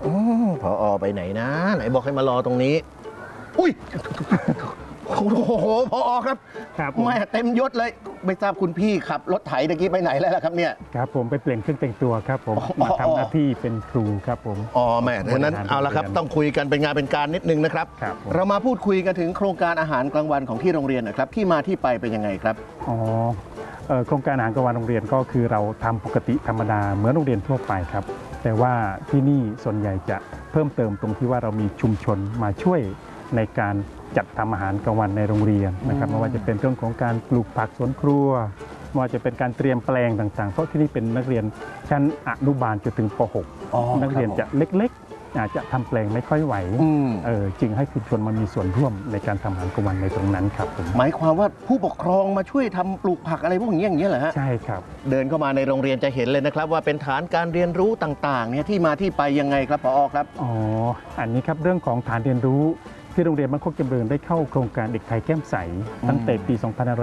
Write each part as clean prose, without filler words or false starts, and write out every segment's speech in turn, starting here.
ผอ.ไปไหนนะไหนบอกให้มารอตรงนี้อุ้ยโอ้โหผอ.ครับแม่เต็มยศเลยไม่ทราบคุณพี่ขับรถไถตะกี้ไปไหนแล้วล่ะครับเนี่ยครับผมไปเปลี่ยนเครื่องแต่งตัวครับผมมาทำหน้าที่เป็นครูครับผมแม่ดังนั้นเอาละครับต้องคุยกันเป็นงานเป็นการนิดนึงนะครับเรามาพูดคุยกันถึงโครงการอาหารกลางวันของที่โรงเรียนนะครับที่มาที่ไปเป็นยังไงครับโครงการอาหารกลางวันโรงเรียนก็คือเราทำปกติธรรมดาเหมือนโรงเรียนทั่วไปครับแต่ว่าที่นี่ส่วนใหญ่จะเพิ่มเติมตรงที่ว่าเรามีชุมชนมาช่วยในการจัดทำอาหารกลางวันในโรงเรียนนะครับไม่ว่าจะเป็นเรื่องของการปลูกผักสวนครัวไม่ว่าจะเป็นการเตรียมแปลงต่างๆเพราะที่นี่เป็นนักเรียนชั้นอนุบาลจนถึงป .6 นักเรียนจะเล็กๆอาจจะทำแปลงไม่ค่อยไหวจึงให้ชุมชนมามีส่วนร่วมในการทำอาหารกลางวันในตรงนั้นครับผมหมายความว่าผู้ปกครองมาช่วยทำปลูกผักอะไรพวกนี้อย่างนี้เหรอฮะใช่ครับเดินเข้ามาในโรงเรียนจะเห็นเลยนะครับว่าเป็นฐานการเรียนรู้ต่างๆเนี่ยที่มาที่ไปยังไงครับผอ.ครับอันนี้ครับเรื่องของฐานเรียนรู้ที่โรงเรียนบ้านโคกจำเริญได้เข้าโครงการเด็กไทยแก้มใสตั้งแต่ปี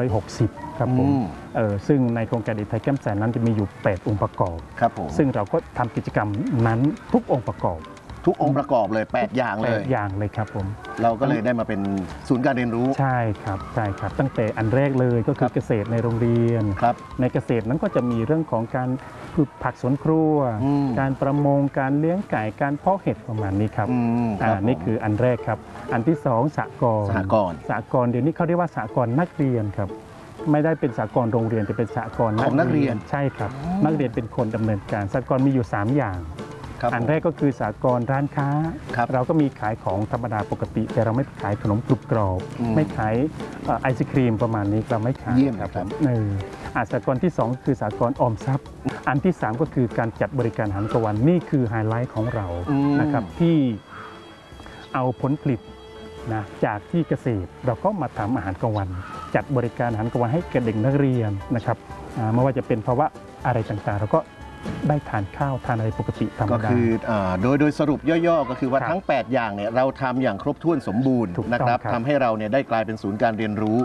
2560 ครับผมซึ่งในโครงการเด็กไทยแก้มใสนั้นจะมีอยู่ 8 องค์ประกอบครับผมซึ่งเราก็ทำกิจกรรมนั้นทุกองค์ประกอบเลย 8 อย่างเลยครับผมเราก็เลยได้มาเป็นศูนย์การเรียนรู้ใช่ครับตั้งแต่อันแรกเลยก็คือเกษตรในโรงเรียนในเกษตรนั้นก็จะมีเรื่องของการปลูกผักสวนครัวการประมงการเลี้ยงไก่การเพาะเห็ดประมาณนี้ครับนี่คืออันแรกครับอันที่2สหกรณ์เดี๋ยวนี้เขาเรียกว่าสหกรณ์นักเรียนครับไม่ได้เป็นสหกรณ์โรงเรียนจะเป็นสหกรณ์นักเรียนใช่ครับนักเรียนเป็นคนดำเนินการสหกรณ์มีอยู่3อย่างอันแรกก็คือสหกรณ์ร้านค้าเราก็มีขายของธรรมดาปกติแต่เราไม่ขายขนมกรุบกรอบไม่ขายไอศครีมประมาณนี้เราไม่ขายครับสหกรณ์ที่2คือสหกรณ์ออมทรัพย์อันที่3ก็คือการจัดบริการอาหารกลางวันนี่คือไฮไลท์ของเรานะครับที่เอาผลผลิตนะจากที่เกษตรเราก็มาทำอาหารกลางวันจัดบริการอาหารกลางวันให้แก่เด็กนักเรียนนะครับไม่ว่าจะเป็นภาวะอะไรต่างๆเราก็ได้ทานข้าวทานอะไรปกติธรรมดาก็คือโดยสรุปย่อๆก็คือว่าทั้ง8อย่างเนี่ยเราทำอย่างครบถ้วนสมบูรณ์นะครับทำให้เราเนี่ยได้กลายเป็นศูนย์การเรียนรู้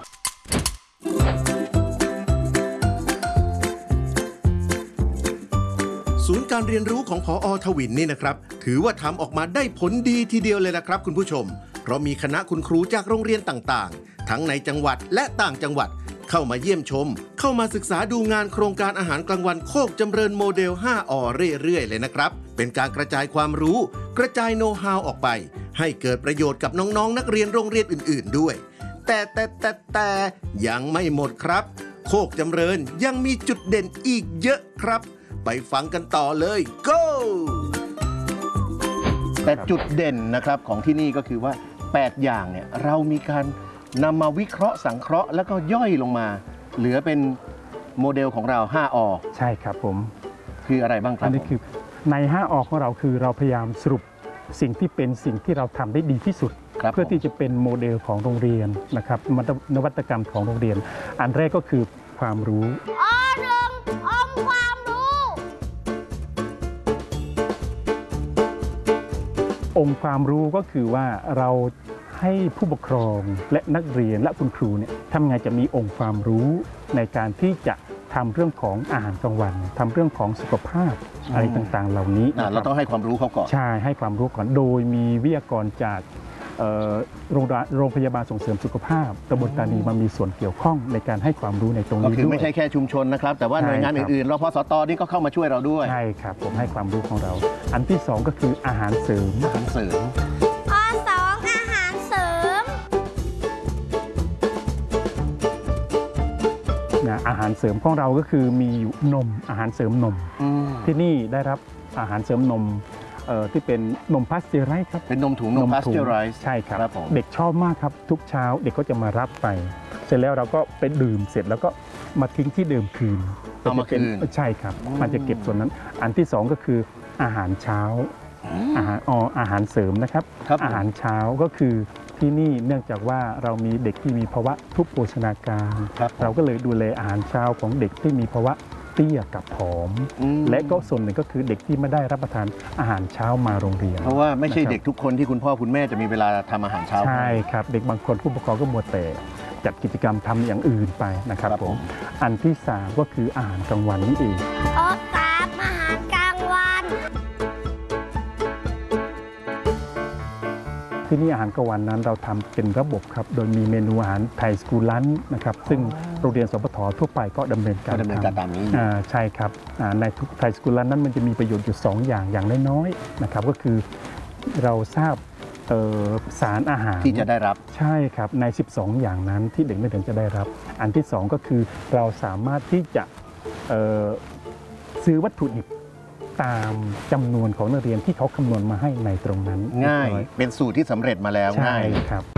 ศูนย์การเรียนรู้ของผอ.ทวินนี่นะครับถือว่าทำออกมาได้ผลดีทีเดียวเลยนะครับคุณผู้ชมเพราะมีคณะคุณครูจากโรงเรียนต่างๆทั้งในจังหวัดและต่างจังหวัดเข้ามาเยี่ยมชมเข้ามาศึกษาดูงานโครงการอาหารกลางวันโคกจำเริญโมเดล 5 อเรื่อยๆเลยนะครับเป็นการกระจายความรู้กระจายโน้ตฮาวออกไปให้เกิดประโยชน์กับน้องๆนักเรียนโรงเรียนอื่นๆด้วยแต่ยังไม่หมดครับโคกจำเริญยังมีจุดเด่นอีกเยอะครับไปฟังกันต่อเลย go แต่จุดเด่นนะครับของที่นี่ก็คือว่า8อย่างเนี่ยเรามีการนำมาวิเคราะห์สังเคราะห์แล้วก็ย่อยลงมาเหลือเป็นโมเดลของเรา5 อใช่ครับผมคืออะไรบ้างครับอันนี้คือใน5 อของเราคือเราพยายามสรุปสิ่งที่เป็นสิ่งที่เราทำได้ดีที่สุดเพื่อที่จะเป็นโมเดลของโรงเรียนนะครับนวัตกรรมของโรงเรียนอันแรกก็คือความรู้องค์ความรู้ก็คือว่าเราให้ผู้ปกครองและนักเรียนและคุณครูเนี่ยทำไงจะมีองค์ความรู้ในการที่จะทำเรื่องของอาหารกลางวันทำเรื่องของสุขภาพอะไรต่างๆเหล่านี้เราต้องให้ความรู้เขาก่อนใช่ให้ความรู้ก่อนโดยมีวิทยากรจากโรงพยาบาลส่งเสริมสุขภาพตำบลตานีมามีส่วนเกี่ยวข้องในการให้ความรู้ในตรงนี้ด้วยก็คือไม่ใช่แค่ชุมชนนะครับแต่ว่าหน่วยงานอื่นๆรพสต.นี่ก็เข้ามาช่วยเราด้วยใช่ครับผมให้ความรู้ของเราอันที่2ก็คืออาหารเสริมอาหารเสริมอาหารเสริมของเราก็คือมีนมอาหารเสริมนมที่นี่ได้รับอาหารเสริมนมที่เป็นนมพาสเจอไรส์ครับเป็นนมถุงนมพาสเจอไรส์ใช่ครับเด็กชอบมากครับทุกเช้าเด็กก็จะมารับไปเสร็จแล้วเราก็ไปดื่มเสร็จแล้วก็มาทิ้งที่เดิมคืนเอามาคืนใช่ครับมันจะเก็บส่วนนั้นอันที่2ก็คืออาหารเช้าอาหารเสริมนะครับอาหารเช้าก็คือที่นี่เนื่องจากว่าเรามีเด็กที่มีภาวะทุพโภชนาการเราก็เลยดูแลอาหารเช้าของเด็กที่มีภาวะเตี้ยกับผอมและก็ส่วนหนึ่งก็คือเด็กที่ไม่ได้รับประทานอาหารเช้ามาโรงเรียนเพราะว่าไม่ใช่เด็กทุกคนที่คุณพ่อคุณแม่จะมีเวลาทำอาหารเช้าใช่ครับเด็กบางคนผู้ปกครองก็มัวแต่จัดกิจกรรมทำอย่างอื่นไปนะครับผมอันที่3ก็คืออาหารกลางวันนี่เองอาหารกลางวันที่นี่อาหารกลางวันนั้นเราทำเป็นระบบครับโดยมีเมนูอาหารไทยสกูลลันช์นะครับซึ่งโรงเรียนสปททั่วไปก็ดำเนินการตามนี้ใช่ครับในทุกไทยสกูลลันช์นั้นมันจะมีประโยชน์อยู่2อย่างน้อยๆนะครับก็คือเราทราบสารอาหารที่จะได้รับใช่ครับใน12อย่างนั้นที่เด็กนักเรียนจะได้รับอันที่2ก็คือเราสามารถที่จะซื้อวัตถุดิบตามจำนวนของนักเรียนที่เขาคำนวณมาให้ในตรงนั้นง่ายเป็นสูตรที่สำเร็จมาแล้วใช่ง่ายครับ